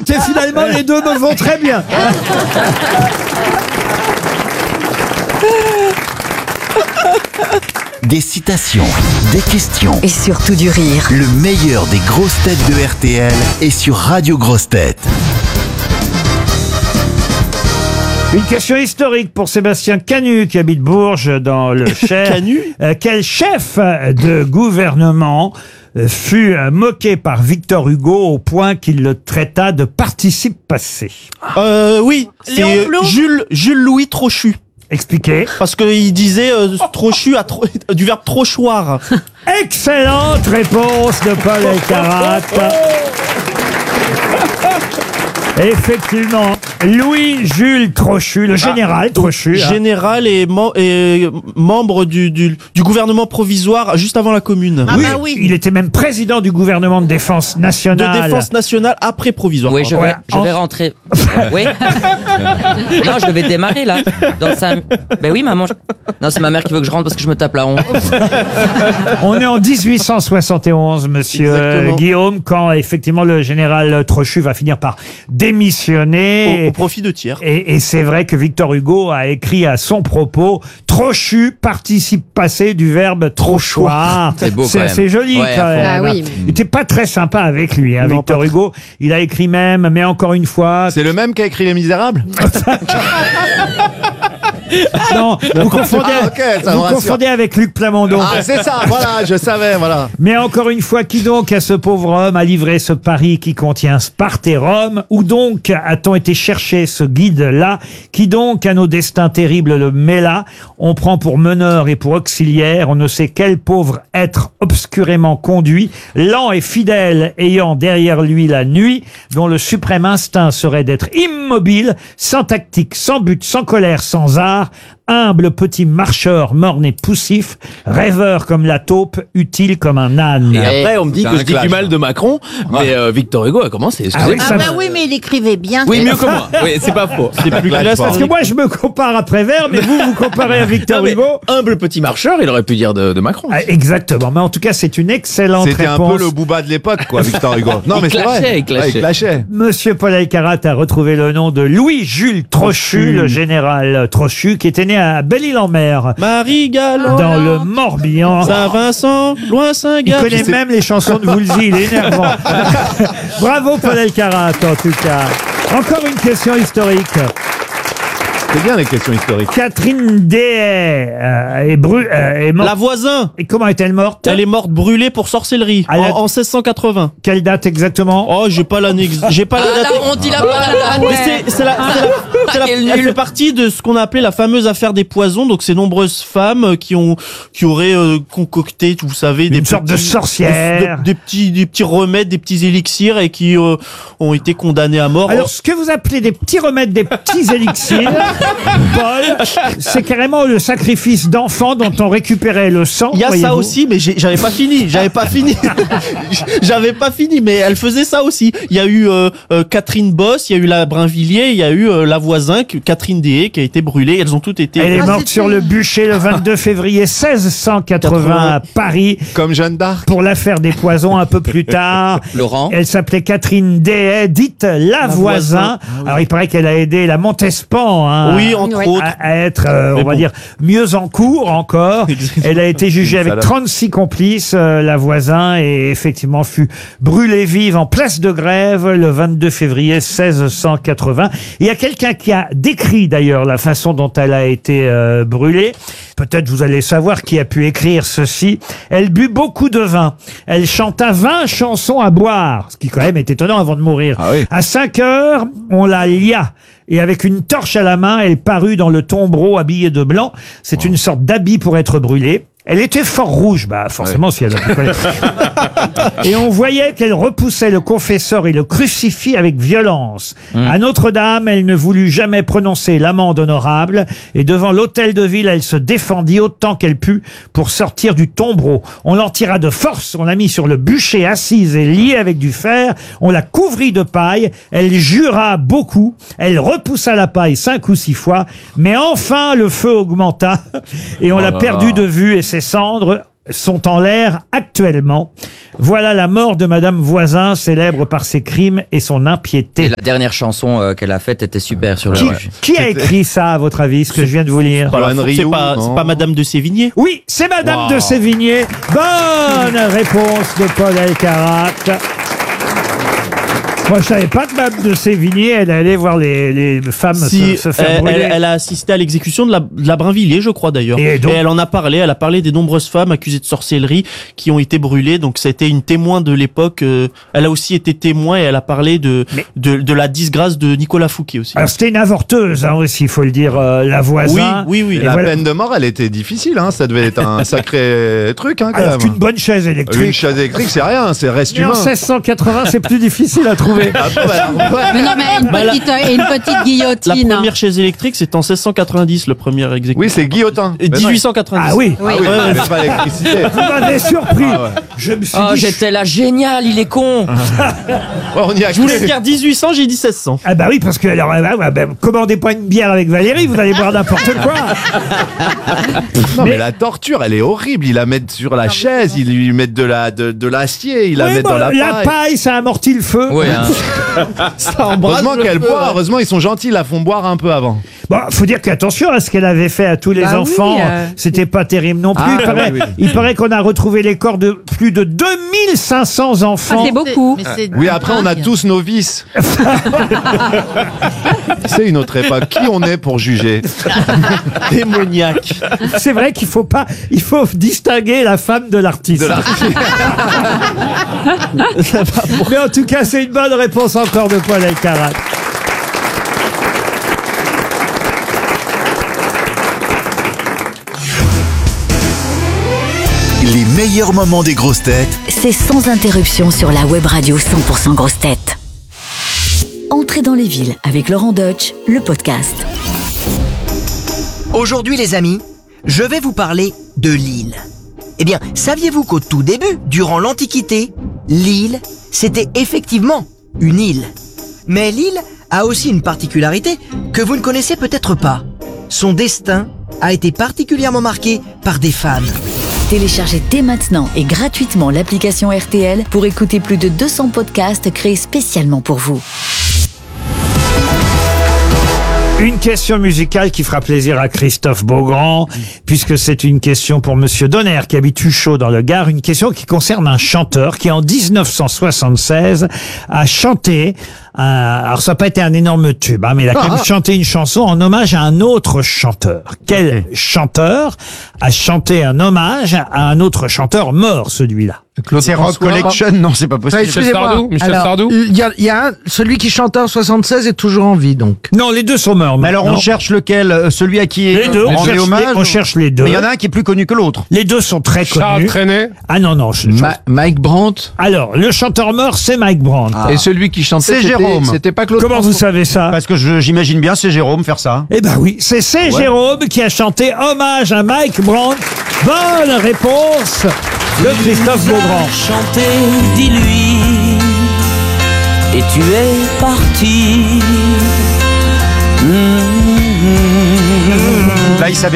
Écoutez, finalement, les deux me vont très bien. Des citations, des questions. Et surtout du rire. Le meilleur des grosses têtes de RTL est sur Radio Grosses Têtes. Une question historique pour Sébastien Canu qui habite Bourges dans le Cher. Canu Quel chef de gouvernement fut moqué par Victor Hugo au point qu'il le traita de participe passé? Oui, c'est Jules Louis Trochu. Expliquez. Parce qu'il disait Trochu du verbe trochoir. Excellente réponse de Paul Elkarat. Effectivement, Louis-Jules Trochu, le général Trochu. Général et membre du gouvernement provisoire juste avant la Commune. Oui, il était même président du gouvernement de défense nationale. De défense nationale après provisoire. Oui, je vais rentrer. Oui. Non, je vais démarrer là. Ben oui, maman. Non, c'est ma mère qui veut que je rentre parce que je me tape la honte. On est en 1871, monsieur Guillaume, quand effectivement le général Trochu va finir par démissionner. Au profit de tiers. Et c'est vrai que Victor Hugo a écrit à son propos Trochu, participe passé du verbe trochoir. C'est beau quand même. C'est joli Ouais, quand même. Ah oui. Il était pas très sympa avec lui, hein, Non, Victor Hugo. Il a écrit même, mais encore une fois. C'est le même qui a écrit Les Misérables? Non, vous confondez, ça me vous rassure. confondez avec Luc Plamondon. Ah, c'est ça, voilà, je savais, voilà. Mais encore une fois, qui donc à ce pauvre homme a livré ce Paris qui contient Sparte et Rome? Où donc a-t-on été chercher ce guide-là? Qui donc à nos destins terribles le met là? On prend pour meneur et pour auxiliaire, on ne sait quel pauvre être obscurément conduit, lent et fidèle, ayant derrière lui la nuit, dont le suprême instinct serait d'être immobile, sans tactique, sans but, sans colère, sans art, humble petit marcheur morne et poussif, rêveur comme la taupe, utile comme un âne. Et après, on me dit que je dis du mal de Macron, mais Victor Hugo a commencé. Ah oui, ça- oui, mais il écrivait bien. Oui, mieux que moi. Oui, c'est pas faux. C'est plus classe. Parce que moi, je me compare à Prévert, mais vous comparez à Victor Non, mais Hugo. humble petit marcheur, il aurait pu dire de Macron. Ah, exactement. Mais en tout cas, c'est une excellente C'était un réponse. peu le Booba de l'époque, quoi, Victor Hugo. Non, Il mais c'est clashait, vrai. il clashait. Ouais, il clashait. Monsieur Paul Elkarat a retrouvé le nom de Louis-Jules Trochu, le général Trochu, qui était né à Belle-Île-en-Mer, Marie-Galante, dans le Morbihan. Saint-Vincent, loin Il Saint-Gall. connaît même les chansons de Woolsey, il est énervant. Bravo Paul Elkarat, en tout cas. Encore une question historique. C'est bien les questions historiques. Catherine Dehaye est morte. La voisin. Et comment est-elle morte? Elle est morte brûlée pour sorcellerie Ah, la- en 1680. Quelle date exactement? Oh, j'ai pas la date. On dit la pas la Mais elle fait partie de ce qu'on a appelé la fameuse affaire des poisons. Donc, ces nombreuses femmes qui auraient concocté, vous savez, Une sorte de sorcière. des petits remèdes, des petits élixirs et qui ont été condamnées à mort. Alors, ce que vous appelez des petits remèdes, des petits élixirs, Paul, c'est carrément le sacrifice d'enfants dont on récupérait le sang. Il y a ça voyez-vous. aussi, mais j'avais pas fini. J'avais pas fini, mais elle faisait ça aussi. Il y a eu Catherine Bosse, il y a eu la Brinvilliers, il y a eu la voisin, Catherine Dehaye, qui a été brûlée. Elles ont toutes été... Elle est morte c'était- sur le bûcher le 22 février 1680 à Paris. Comme Jeanne d'Arc. Pour l'affaire des poisons un peu plus tard. Laurent. Elle s'appelait Catherine Dehaye, dite la voisin. Alors il paraît qu'elle a aidé la Montespan, hein, Oui, entre autres. à être, on Mais va bon. dire, mieux en cours encore. Elle a été jugée avec Salope. 36 complices, la voisin, et effectivement fut brûlée vive en place de Grève le 22 février 1680. Il y a quelqu'un qui a décrit d'ailleurs la façon dont elle a été brûlée. Peut-être vous allez savoir qui a pu écrire ceci. Elle but beaucoup de vin. Elle chanta 20 chansons à boire, ce qui quand même est étonnant avant de mourir. Ah oui. À 5 heures, on la lia. Et avec une torche à la main, elle parut dans le tombereau habillée de blanc. C'est une sorte d'habit pour être brûlée. Elle était fort rouge, bah forcément si elle a pu connaître. Et on voyait qu'elle repoussait le confesseur et le crucifix avec violence. À Notre-Dame, elle ne voulut jamais prononcer l'amende honorable, et devant l'hôtel de ville, elle se défendit autant qu'elle put pour sortir du tombereau. On l'en tira de force, on l'a mis sur le bûcher assise et liée avec du fer, on la couvrit de paille, elle jura beaucoup, elle repoussa la paille 5 ou 6 fois, mais enfin le feu augmenta, et on l'a perdue de vue, et ses cendres sont en l'air actuellement. Voilà la mort de Madame Voisin, célèbre par ses crimes et son impiété. Et la dernière chanson qu'elle a faite était super sur le juge. Qui a écrit ça, à votre avis, ce que je viens de vous lire? C'est pas Madame de Sévigné? Oui, c'est Madame de Sévigné. Bonne réponse de Paul Alcarat. Moi, je savais pas que Madame de Sévigné, elle allait voir les femmes se faire brûler. Elle a assisté à l'exécution de la Brinvilliers, je crois d'ailleurs. Et donc elle en a parlé. Elle a parlé des nombreuses femmes accusées de sorcellerie qui ont été brûlées. Donc, c'était une témoin de l'époque. Elle a aussi été témoin et elle a parlé de la disgrâce de Nicolas Fouquet aussi. Alors, c'était une avorteuse, hein, aussi, il faut le dire, la Voisin. Oui. Et la peine de mort, elle était difficile, hein. Ça devait être un sacré truc, hein, quand Alors même. qu'une bonne chaise électrique. Une chaise électrique, c'est rien, c'est reste Mais en humain. 1680, c'est plus difficile à trouver. Mais non, mais une petite La guillotine. première chaise électrique, c'est en 1690, le premier exécution. Oui, c'est guillotin. Et 1890. Ah oui. Ah oui, mais pas l'électricité. Vous m'avez surpris. Ah ouais. Je me suis Oh, dit... j'étais là, génial, il est con. Ouais, on y a Je voulais cru. dire 1800, j'ai dit 1600. Ah bah oui, parce que alors, commandez pas une bière avec Valérie, vous allez boire n'importe quoi. Non, mais la torture, elle est horrible. Ils la mettent sur la chaise, ils lui mettent de l'acier, ils la Oui, mettent bon, dans la paille. la paille, ça amortit le feu. Ouais, hein. Ça embrasse Heureusement le qu'elle feu, boit, ouais. heureusement ils sont gentils, ils la font boire un peu avant. Bon, faut dire qu'attention à ce qu'elle avait fait à tous les Bah oui, enfants. C'était pas terrible non plus. Ah, Il paraît qu'on a retrouvé les corps de plus de 2500 enfants. C'est beaucoup. Oui, après on a tous nos vices. C'est une autre époque. Qui on est pour juger? Démoniaque. C'est vrai qu'il faut pas, il faut distinguer la femme de l'artiste. Mais en tout cas, c'est une bonne réponse encore de Paul Alcarat. Les meilleurs moments des grosses têtes C'est sans interruption sur la web radio 100% grosses têtes. Entrez dans les villes avec Laurent Deutsch, le podcast. Aujourd'hui les amis, je vais vous parler de Lille. Eh bien, saviez-vous qu'au tout début, durant l'Antiquité, Lille, c'était effectivement une île. Mais Lille a aussi une particularité que vous ne connaissez peut-être pas. Son destin a été particulièrement marqué par des femmes. Téléchargez dès maintenant et gratuitement l'application RTL pour écouter plus de 200 podcasts créés spécialement pour vous. Une question musicale qui fera plaisir à Christophe Beaugrand, puisque c'est une question pour Monsieur Donner, qui habite Huchot dans le Gard, une question qui concerne un chanteur qui, en 1976, a chanté alors ça n'a pas été un énorme tube, hein, mais il a quand même chanté une chanson en hommage à un autre chanteur. Quel chanteur a chanté un hommage à un autre chanteur mort, celui-là? C'est Rock Collection, non, c'est pas possible. Michel Sardou. Il y a celui qui chantait en 76 est toujours en vie, donc. Non, les deux sont morts. Mais alors on cherche lequel? Celui à qui Les deux, on cherche hommage? on cherche les deux. Mais il y en a un qui est plus connu que l'autre. Les deux sont très Charles connus. Trenet. Ah non, non. Mike Brandt. Alors, le chanteur mort, c'est Mike Brandt. Et celui qui chantait, C'est Jérôme. C'était pas Claude Comment vous François. savez ça? Parce que j'imagine bien c'est Jérôme faire ça. Eh ben oui, c'est Jérôme qui a chanté hommage à Mike Brandt. Bonne réponse de Christophe Beaugrand. Chanté, dis-lui, et tu es parti. Là il savait